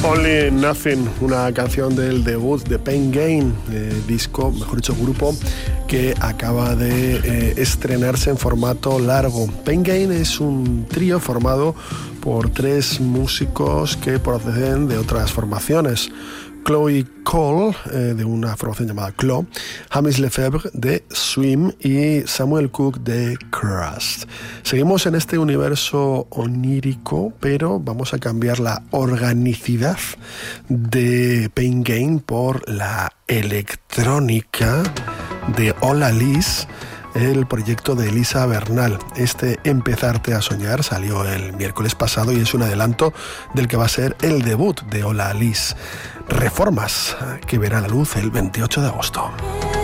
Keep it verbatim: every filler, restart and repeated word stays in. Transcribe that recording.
Only Nothing, una canción del debut de Pain Gain, eh, disco, mejor dicho, grupo que acaba de eh, estrenarse en formato largo. Pain Gain es un trío formado por tres músicos que proceden de otras formaciones. Chloe Cole, eh, de una formación llamada Clo, James Lefebvre de Swim y Samuel Cook de Crust. Seguimos en este universo onírico, pero vamos a cambiar la organicidad de Pain Gain por la electrónica de Hola Liz, el proyecto de Elisa Bernal. Este Empezarte a Soñar salió el miércoles pasado y es un adelanto del que va a ser el debut de Hola Liz. Reformas, que verá la luz el veintiocho de agosto.